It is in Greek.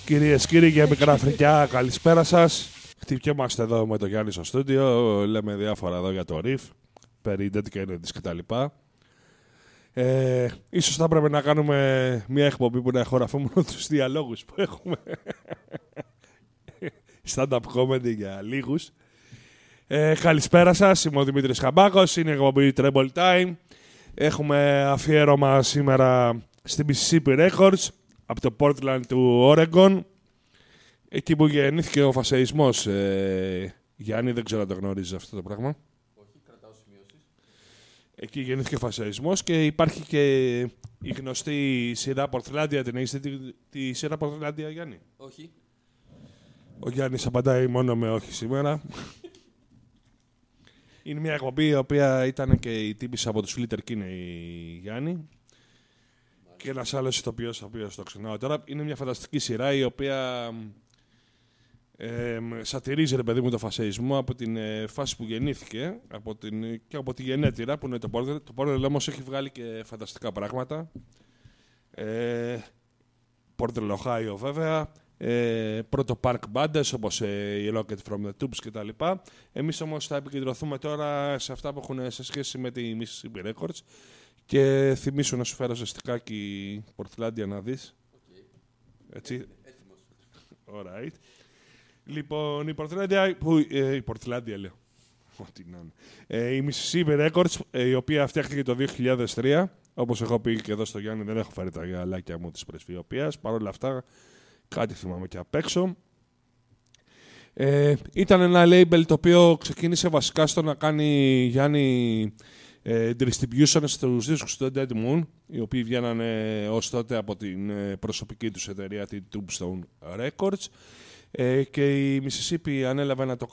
Κυρίες, κύριοι και μικρά φρικιά, καλησπέρα σας. Χτυπιόμαστε εδώ με το Γιάννη στο στούντιο, λέμε διάφορα εδώ για το Riff, περί Dead Kennedys κτλ. Ίσως θα έπρεπε να κάνουμε μια εκπομπή που να εχωραφεί μόνο τους διαλόγους που έχουμε. Stand-up comedy για λίγους. Καλησπέρα σας, είμαι ο Δημήτρης Χαμπάκος, είναι η εκπομπή Treble Time. Έχουμε αφιέρωμα σήμερα στη Mississippi Records, από το Portland του Oregon, εκεί που γεννήθηκε ο φασεισμός. Γιάννη, δεν ξέρω αν το γνωρίζεις αυτό το πράγμα. Όχι, κρατάω σημειώσεις. Εκεί γεννήθηκε ο φασεισμός και υπάρχει και η γνωστή σειρά Portlandia. Την έχεις δει τη σειρά Portlandia, Γιάννη? Όχι. Ο Γιάννης απαντάει μόνο με όχι σήμερα. Είναι μια εκπομπή η οποία ήταν και η τύπης από τους Flitter King, η Γιάννη. Και ένας άλλος ηθοποιός, ο οποίος το ξεχνάω τώρα. Είναι μια φανταστική σειρά η οποία σατυρίζει, ρε παιδί μου, το φασεισμό από την φάση που γεννήθηκε και από τη γενέτειρα που είναι το Portland. Το Portland όμως έχει βγάλει και φανταστικά πράγματα. Portland, Ohio, βέβαια. Πρώτο park bands όπως η Rocket from the Tubes κτλ. Εμείς όμως θα επικεντρωθούμε τώρα σε αυτά που έχουν σε σχέση με τη Mississippi Records. Και θυμίσου να σου φέρω ζεστικάκι Portlandia να δεις. Okay. Έτσι. Έτοιμος. Alright. Λοιπόν, η Portlandia λέω. Ό,τι να είναι. Η Mississippi Records, η οποία φτιάχτηκε το 2003. Όπως έχω πει και εδώ στο Γιάννη, δεν έχω φέρει τα γυαλάκια μου της πρεσβειοποίας. Παρ' όλα αυτά, κάτι θυμάμαι και απ' έξω. Ήταν ένα label το οποίο ξεκίνησε βασικά στο να κάνει, Γιάννη, distribution στους δίσκους του Dead Moon, οι οποίοι βγαίνανε ως τότε από την προσωπική τους εταιρεία, την Tombstone Records, και η Mississippi ανέλαβε να το